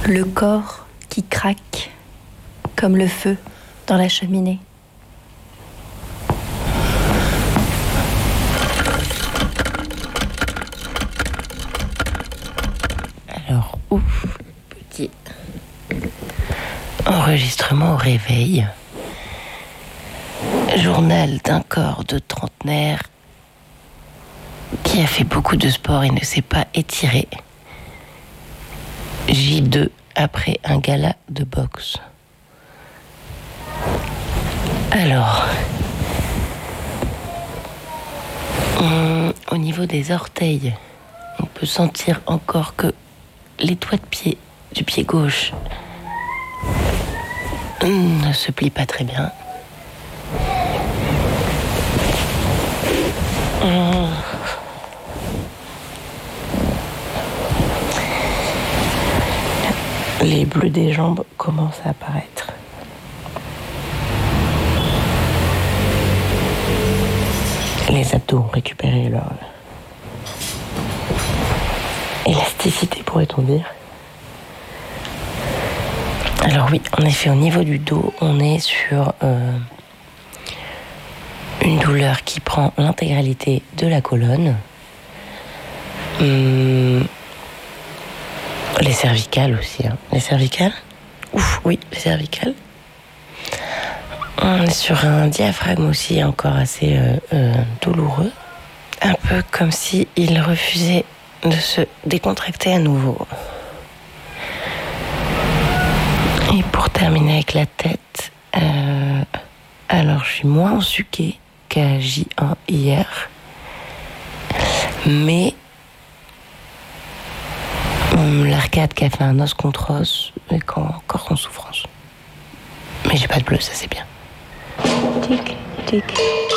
Le corps qui craque comme le feu dans la cheminée. Alors, ouf, petit enregistrement au réveil. Journal d'un corps de trentenaire qui a fait beaucoup de sport et ne s'est pas étiré. J2 après un gala de boxe. Alors, au niveau des orteils, on peut sentir encore que les doigts de pied du pied gauche ne se plient pas très bien. Les bleus des jambes commencent à apparaître. Les abdos ont récupéré leur élasticité, pourrait-on dire. Alors oui, en effet, au niveau du dos, on est sur une douleur qui prend l'intégralité de la colonne. Les cervicales aussi. Hein. Les cervicales ? Ouf, oui, les cervicales. On est sur un diaphragme aussi encore assez douloureux. Un peu comme si il refusait de se décontracter à nouveau. Et pour terminer avec la tête, alors je suis moins ensuquée qu'à J1 hier, mais l'arcade qui a fait un os contre os est encore en souffrance. Mais j'ai pas de bleu, ça c'est bien. Tic, tic.